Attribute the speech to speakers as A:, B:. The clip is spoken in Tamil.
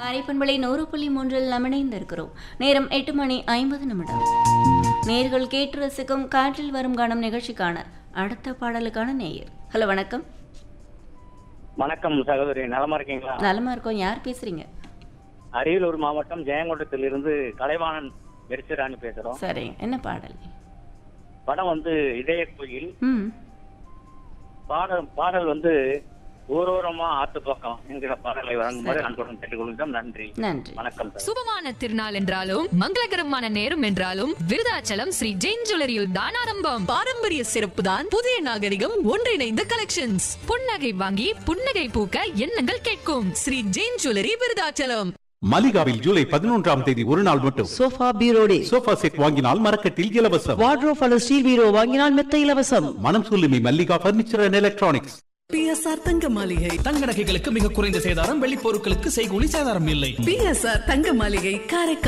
A: காரைப்பண்பளை 100.3 நாம் இணைந்திருக்கிறோம். நேரம் 8:50. நேர்கள் கேட்டு ரசிக்கும் காற்றில் வரும் கானம் நிகழ்ச்சிக்கான அடுத்த பாடலுக்கான நேயர். ஹலோ, வணக்கம்.
B: வணக்கம் சகோதரி, நலமா இருக்கீங்களா?
A: நலமா இருக்கோம். யார் பேசுறீங்க?
B: அரியலூர் மாவட்டம் ஜெயங்கொண்டத்திலிருந்து கலைவாணன் மெர்சிராணி பேசுறோம்.
A: சரி, என்ன பாடல்?
B: படம் வந்து இதய கோயில்.
A: ம்
B: பாடல் வந்து ஊரோரமா ஆத்து பக்கம் என்கிற பாடலை வழங்குமாறு அன்புடன் கேட்டுக்கொள்கிறோம். நன்றி.
A: நன்றி.
B: வணக்கம்.
C: சுபமான திருநாள் என்றாலும் மங்களகரமான நேரம் என்றாலும் விருதாச்சலம் ஸ்ரீ ஜெயின் ஜுவல்லரியில் தான் ஆரம்பம். பாரம்பரிய சிறப்பு தான் புதிய நாகரிகம் ஒன்றிணைந்த கலெக்ஷன்ஸ். புன்னகை வாங்கி புன்னகை பூக்க எண்ணங்கள் கேட்கும். ஸ்ரீ ஜெயின் ஜுவல்லரி விருதாச்சலம்.
D: மலிகாவில் ஜூலை 11ஆம் தேதி ஒரு நாள் மட்டும்
E: சோஃபா பீரோ டே.
D: சோஃபா செட் வாங்கினால் மரக்கட்டில் இலவசம்.
E: வார்ட்ரோப் அல்லது ஸ்டீல் பீரோ வாங்கினால் மெத்த இலவசம்.
D: மனம் சொல்லுமி Mallika furniture and electronics.
F: PSR தங்க மாளிகை.
G: தங்க நகைகளுக்கு மிக குறைந்த சேதாரம், வெள்ளி பொருட்களுக்கு செய்கூலி சேதாரம் இல்லை.
F: பிஎஸ்ஆர் தங்க மாளிகை, காரைக்கால்.